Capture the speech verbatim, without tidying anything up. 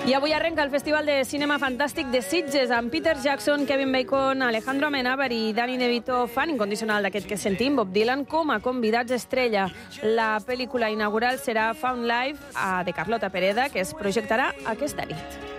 I avui arrenca el Festival de Cinema Fantàstic de Sitges amb Peter Jackson, Kevin Bacon, Alejandro Amenábar i Danny DeVito, fan incondicional d'aquest que sentim, Bob Dylan, com a convidats estrella. La pel·lícula inaugural serà Found Life, de Carlota Pereda, que es projectarà aquesta nit.